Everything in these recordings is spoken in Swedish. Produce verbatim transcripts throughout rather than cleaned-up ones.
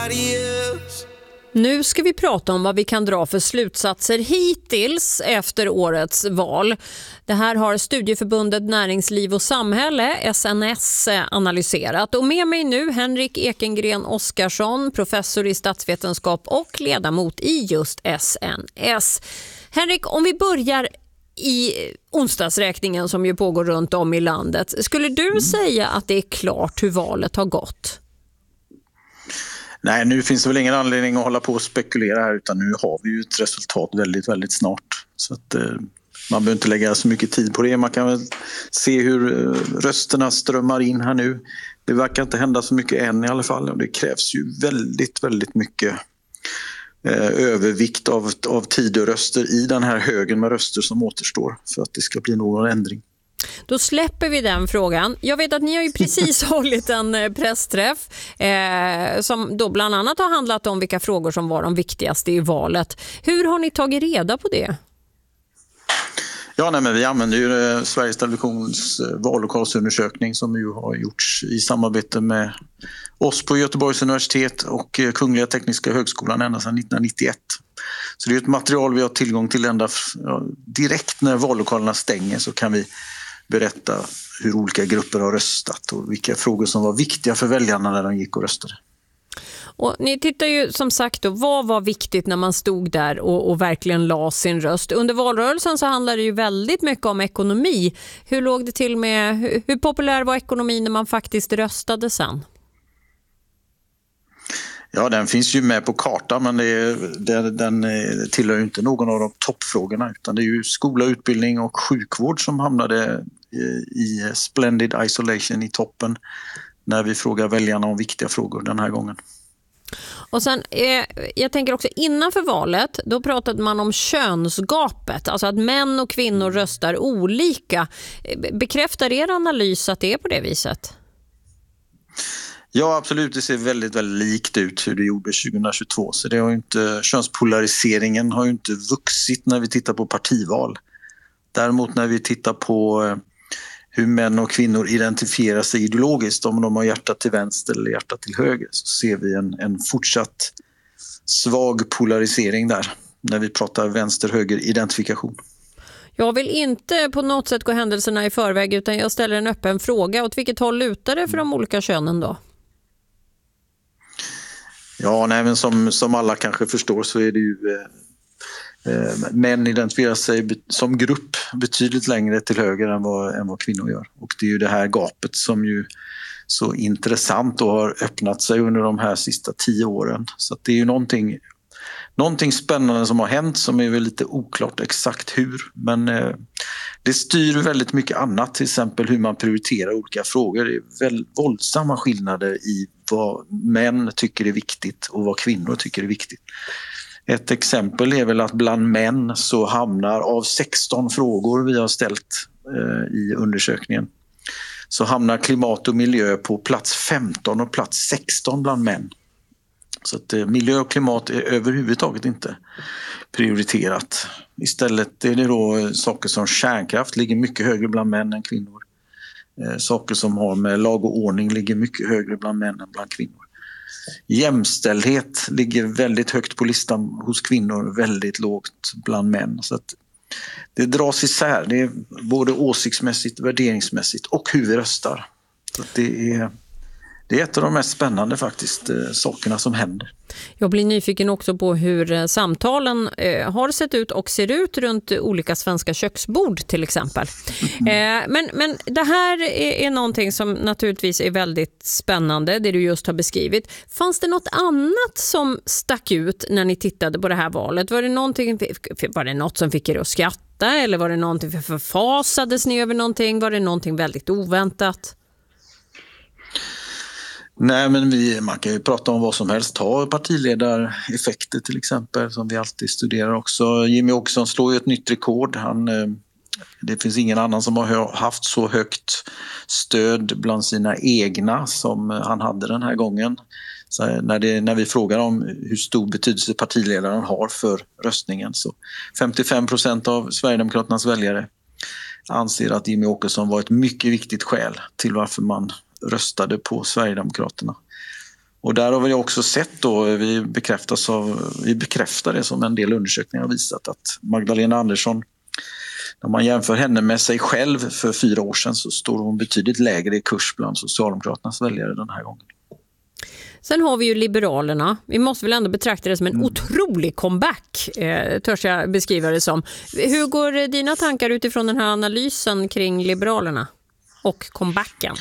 Nu ska vi prata om vad vi kan dra för slutsatser hittills efter årets val. Det här har Studieförbundet Näringsliv och Samhälle, S N S, analyserat. Och med mig nu Henrik Ekengren Oskarsson, professor i statsvetenskap och ledamot i just S N S. Henrik, om vi börjar i onsdagsräkningen som ju pågår runt om i landet. Skulle du mm. säga att det är klart hur valet har gått? Nej, nu finns det väl ingen anledning att hålla på och spekulera här, utan nu har vi ju ett resultat väldigt, väldigt snart. Så att eh, man behöver inte lägga så mycket tid på det. Man kan väl se hur eh, rösterna strömmar in här nu. Det verkar inte hända så mycket än i alla fall. Och det krävs ju väldigt, väldigt mycket eh, övervikt av, av tid och röster i den här högen med röster som återstår för att det ska bli någon ändring. Då släpper vi den frågan. Jag vet att ni har ju precis hållit en pressträff eh, som då bland annat har handlat om vilka frågor som var de viktigaste i valet. Hur har ni tagit reda på det? Ja, nej, men vi använder ju eh, Sveriges Televisions eh, vallokalsundersökning som ju har gjorts i samarbete med oss på Göteborgs universitet och eh, Kungliga Tekniska högskolan ända sedan nittonhundranittioett. Så det är ett material vi har tillgång till ända ja, direkt när vallokalerna stänger, så kan vi berätta hur olika grupper har röstat och vilka frågor som var viktiga för väljarna när de gick och röstade. Och ni tittar ju som sagt då, vad var viktigt när man stod där och, och verkligen la sin röst? Under valrörelsen så handlade det ju väldigt mycket om ekonomi. Hur låg det till med, hur, hur populär var ekonomin när man faktiskt röstade sen? Ja, den finns ju med på kartan, men det är, det, den tillhör ju inte någon av de toppfrågorna, utan det är ju skola, utbildning och sjukvård som hamnade i splendid isolation i toppen när vi frågar väljarna om viktiga frågor den här gången. Och sen, eh, jag tänker också innanför valet, då pratade man om könsgapet, alltså att män och kvinnor röstar olika. Bekräftar er analys att det är på det viset? Ja, absolut. Det ser väldigt, väldigt likt ut hur det gjorde tjugohundratjugotvå. Så det har ju inte, könspolariseringen har ju inte vuxit när vi tittar på partival. Däremot när vi tittar på hur män och kvinnor identifierar sig ideologiskt, om de har hjärtat till vänster eller hjärtat till höger, så ser vi en, en fortsatt svag polarisering där när vi pratar vänster-höger-identifikation. Jag vill inte på något sätt gå händelserna i förväg, utan jag ställer en öppen fråga. Åt vilket håll lutar det för de olika könen då? Ja, nej, men som, som alla kanske förstår så är det ju eh, män identifierar sig be, som grupp betydligt längre till höger än vad, än vad kvinnor gör. Och det är ju det här gapet som ju så intressant och har öppnat sig under de här sista tio åren. Så att det är ju någonting, någonting spännande som har hänt, som är väl lite oklart exakt hur. Men eh, det styr väldigt mycket annat, till exempel hur man prioriterar olika frågor. Det är väl våldsamma skillnader i vad män tycker är viktigt och vad kvinnor tycker är viktigt. Ett exempel är väl att bland män så hamnar av sexton frågor vi har ställt eh, i undersökningen, så hamnar klimat och miljö på plats femton och plats sexton bland män. Så att eh, miljö och klimat är överhuvudtaget inte prioriterat. Istället är det då saker som kärnkraft ligger mycket högre bland män än kvinnor. Eh, saker som har med lag och ordning ligger mycket högre bland män än bland kvinnor. Jämställdhet ligger väldigt högt på listan hos kvinnor, väldigt lågt bland män. Så att det dras isär, det är både åsiktsmässigt, värderingsmässigt och hur vi röstar. Så att det är... Det är ett av de mest spännande faktiskt eh, sakerna som händer. Jag blir nyfiken också på hur eh, samtalen eh, har sett ut och ser ut runt olika svenska köksbord till exempel. Mm. Eh, men, men det här är, är någonting som naturligtvis är väldigt spännande, det du just har beskrivit. Fanns det något annat som stack ut när ni tittade på det här valet? Var det, någonting, var det något som fick er att skratta, eller var det någonting för förfasades ni över någonting? Var det någonting väldigt oväntat? Nej, men vi, man kan ju prata om vad som helst. Ta partiledareffekter till exempel, som vi alltid studerar också. Jimmy Åkesson slår ju ett nytt rekord. Han, det finns ingen annan som har haft så högt stöd bland sina egna som han hade den här gången. Så när, det, när vi frågar om hur stor betydelse partiledaren har för röstningen, så femtiofem procent av Sverigedemokraternas väljare anser att Jimmy Åkesson var ett mycket viktigt skäl till varför man röstade på Sverigedemokraterna. Och där har vi också sett då, vi, bekräftas av, vi bekräftar det som en del undersökningar har visat, att Magdalena Andersson, när man jämför henne med sig själv för fyra år sedan, så står hon betydligt lägre i kurs bland Socialdemokraternas väljare den här gången. Sen har vi ju Liberalerna. Vi måste väl ändå betrakta det som en mm. otrolig comeback, eh, törs jag beskriva det som. Hur går dina tankar utifrån den här analysen kring Liberalerna och comebacken?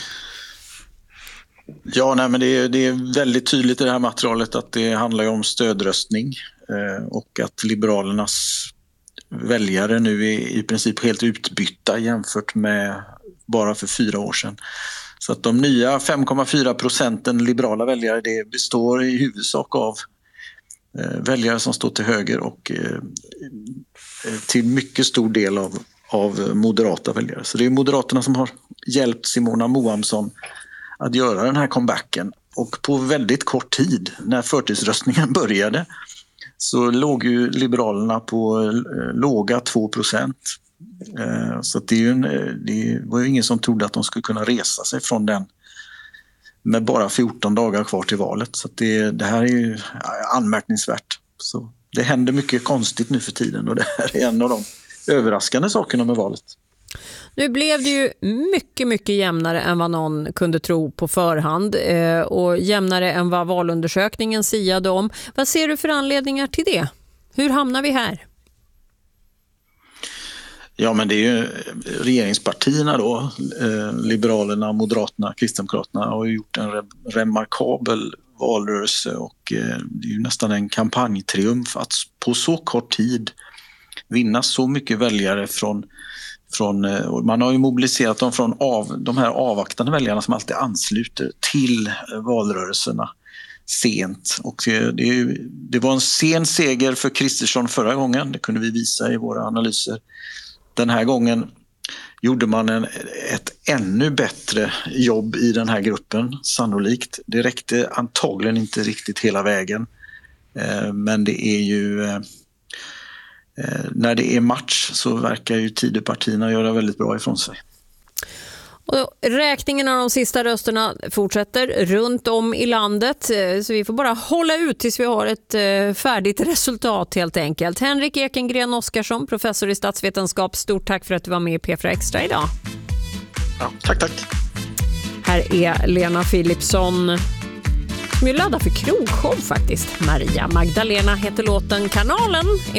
Ja, nej, men det är, det är väldigt tydligt i det här materialet att det handlar om stödröstning eh, och att Liberalernas väljare nu är i princip helt utbytta jämfört med bara för fyra år sedan. Så att de nya fem komma fyra procenten liberala väljare, det består i huvudsak av eh, väljare som står till höger och eh, till mycket stor del av, av moderata väljare. Så det är Moderaterna som har hjälpt Simona Moamsson att göra den här comebacken. Och på väldigt kort tid, när förtidsröstningen började, så låg ju Liberalerna på eh, låga två procent. Eh, så att det, är ju en, det var ju ingen som trodde att de skulle kunna resa sig från den med bara fjorton dagar kvar till valet. Så att det, det här är ju anmärkningsvärt. Så det händer mycket konstigt nu för tiden, och det här är en av de överraskande sakerna med valet. Nu blev det ju mycket, mycket jämnare än vad någon kunde tro på förhand eh, och jämnare än vad valundersökningen siade om. Vad ser du för anledningar till det? Hur hamnar vi här? Ja, men det är ju regeringspartierna då, eh, Liberalerna, Moderaterna, Kristdemokraterna har ju gjort en re- remarkabel valrörelse, och eh, det är ju nästan en kampanjtriumf att på så kort tid vinna så mycket väljare från Från, man har ju mobiliserat dem från av, de här avvaktande väljarna som alltid ansluter till valrörelserna sent. Och det, det var en sen seger för Kristersson förra gången, det kunde vi visa i våra analyser. Den här gången gjorde man en, ett ännu bättre jobb i den här gruppen, sannolikt. Det räckte antagligen inte riktigt hela vägen, men det är ju... När det är match så verkar ju Tidöpartierna göra väldigt bra ifrån sig. Och räkningen av de sista rösterna fortsätter runt om i landet, så vi får bara hålla ut tills vi har ett färdigt resultat helt enkelt. Henrik Ekengren Oskarsson, professor i statsvetenskap, stort tack för att du var med i P fyra Extra idag. Ja, tack, tack. Här är Lena Philipsson som är laddad för krogshow faktiskt. Maria Magdalena heter låten. Kanalen